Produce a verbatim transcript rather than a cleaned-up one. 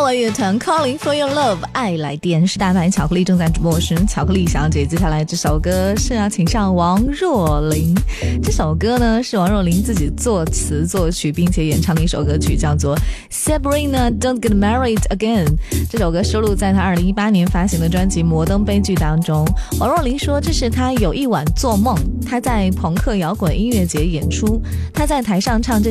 华文乐团 Calling for Your Love 爱来电，是大牌巧克力正在直播，我是巧克力小姐。接下来这首歌是要请上王若琳，这首歌呢是王若琳自己作词作曲并且演唱的一首歌曲，叫做 Sabrina Don't Get Married Again。 这首歌收录在她二零一八年发行的专辑《摩登悲剧》当中。王若琳说，这是她有一晚做梦，她在朋克摇滚音乐节演出，她在台上唱这